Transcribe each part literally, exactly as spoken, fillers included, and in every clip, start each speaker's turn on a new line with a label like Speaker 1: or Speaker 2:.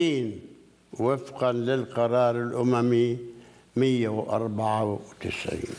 Speaker 1: وفقا للقرار الأممي مئة وأربعة وتسعين.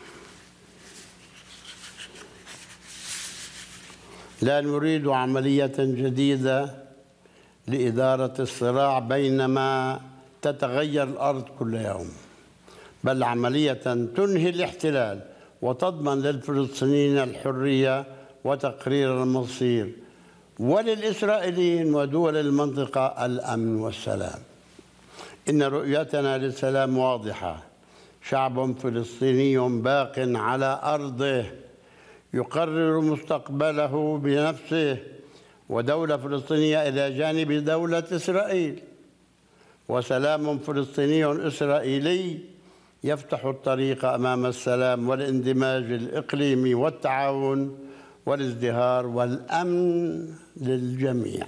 Speaker 1: لا نريد عملية جديدة لإدارة الصراع بينما تتغير الأرض كل يوم، بل عملية تنهي الاحتلال وتضمن للفلسطينيين الحرية وتقرير المصير، وللإسرائيليين ودول المنطقة الأمن والسلام. إن رؤيتنا للسلام واضحة: شعب فلسطيني باق على أرضه يقرر مستقبله بنفسه، ودولة فلسطينية إلى جانب دولة إسرائيل، وسلام فلسطيني إسرائيلي يفتح الطريق أمام السلام والاندماج الإقليمي والتعاون والازدهار والأمن للجميع.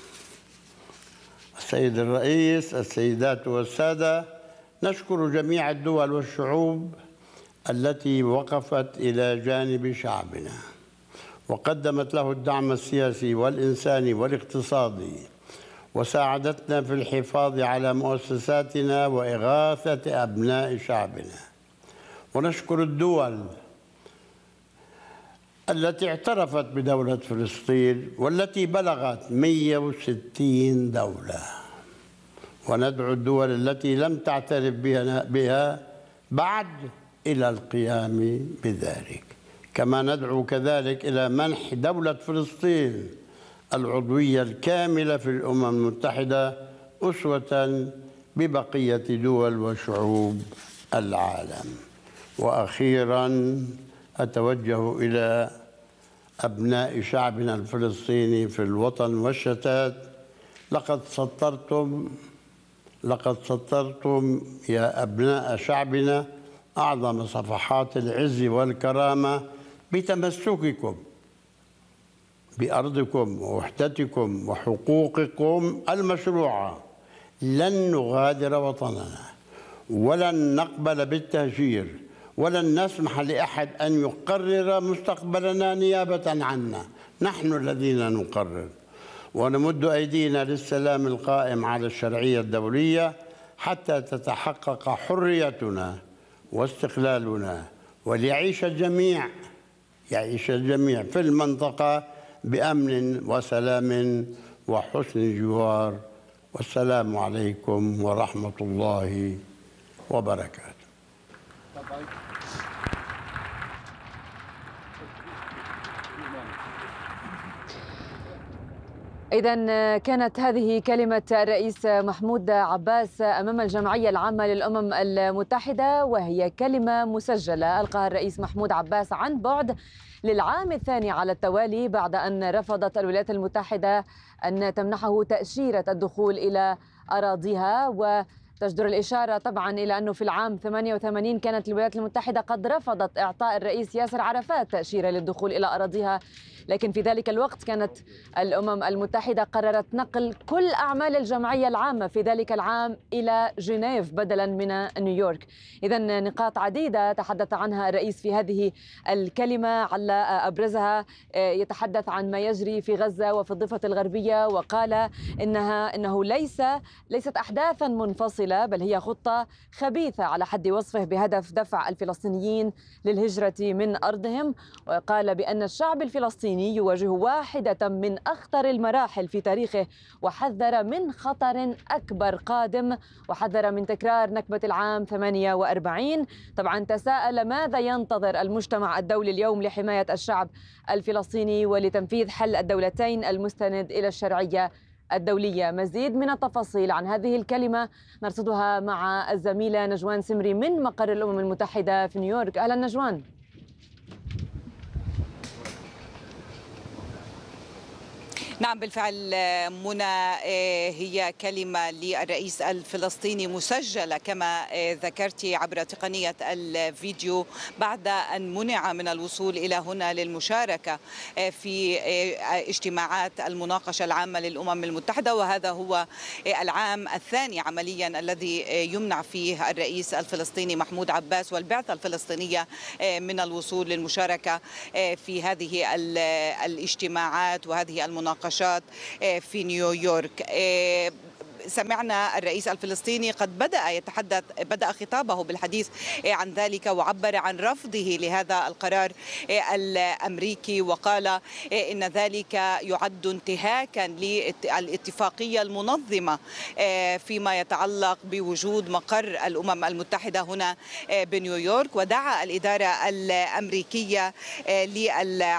Speaker 1: السيد الرئيس، السيدات والسادة، نشكر جميع الدول والشعوب التي وقفت إلى جانب شعبنا وقدمت له الدعم السياسي والإنساني والاقتصادي، وساعدتنا في الحفاظ على مؤسساتنا وإغاثة أبناء شعبنا. ونشكر الدول التي اعترفت بدولة فلسطين والتي بلغت مئة وستين دولة، وندعو الدول التي لم تعترف بها بعد إلى القيام بذلك. كما ندعو كذلك إلى منح دولة فلسطين العضوية الكاملة في الأمم المتحدة أسوة ببقية دول وشعوب العالم. وأخيراً أتوجه إلى أبناء شعبنا الفلسطيني في الوطن والشتات: لقد سطرتم لقد سطرتم يا أبناء شعبنا أعظم صفحات العز والكرامة بتمسككم بأرضكم ووحدتكم وحقوقكم المشروعة. لن نغادر وطننا، ولن نقبل بالتهجير، ولن نسمح لأحد أن يقرر مستقبلنا نيابة عنا. نحن الذين نقرر، ونمد أيدينا للسلام القائم على الشرعية الدولية حتى تتحقق حريتنا واستقلالنا، وليعيش الجميع يعيش الجميع في المنطقة بأمن وسلام وحسن جوار. والسلام عليكم ورحمة الله وبركاته.
Speaker 2: إذن كانت هذه كلمة الرئيس محمود عباس أمام الجمعية العامة للأمم المتحدة، وهي كلمة مسجلة ألقاها الرئيس محمود عباس عن بعد للعام الثاني على التوالي بعد أن رفضت الولايات المتحدة أن تمنحه تأشيرة الدخول إلى أراضيها. و تجدر الإشارة طبعا إلى أنه في العام ثمانية وثمانين كانت الولايات المتحدة قد رفضت إعطاء الرئيس ياسر عرفات تأشيرة للدخول إلى أراضيها، لكن في ذلك الوقت كانت الأمم المتحدة قررت نقل كل أعمال الجمعية العامة في ذلك العام إلى جنيف بدلا من نيويورك. إذن نقاط عديدة تحدث عنها الرئيس في هذه الكلمة، على أبرزها يتحدث عن ما يجري في غزة وفي الضفة الغربية، وقال إنها إنه ليس ليست أحداثا منفصلة، بل هي خطة خبيثة على حد وصفه بهدف دفع الفلسطينيين للهجرة من أرضهم. وقال بأن الشعب الفلسطيني يواجه واحدة من أخطر المراحل في تاريخه، وحذر من خطر أكبر قادم، وحذر من تكرار نكبة العام ثمانية وأربعين. طبعا تساءل ماذا ينتظر المجتمع الدولي اليوم لحماية الشعب الفلسطيني ولتنفيذ حل الدولتين المستند إلى الشرعية الدولية. مزيد من التفاصيل عن هذه الكلمة نرصدها مع الزميلة نجوان سمري من مقر الأمم المتحدة في نيويورك. أهلا نجوان.
Speaker 3: نعم بالفعل منى، هي كلمة للرئيس الفلسطيني مسجلة كما ذكرت عبر تقنية الفيديو بعد أن منع من الوصول إلى هنا للمشاركة في اجتماعات المناقشة العامة للأمم المتحدة، وهذا هو العام الثاني عمليا الذي يمنع فيه الرئيس الفلسطيني محمود عباس والبعثة الفلسطينية من الوصول للمشاركة في هذه الاجتماعات وهذه المناقشات في نيويورك. سمعنا الرئيس الفلسطيني قد بدأ يتحدث بدأ خطابه بالحديث عن ذلك، وعبر عن رفضه لهذا القرار الأمريكي، وقال إن ذلك يعد انتهاكا للاتفاقية المنظمة فيما يتعلق بوجود مقر الأمم المتحدة هنا بنيويورك. ودعا الإدارة الأمريكية لل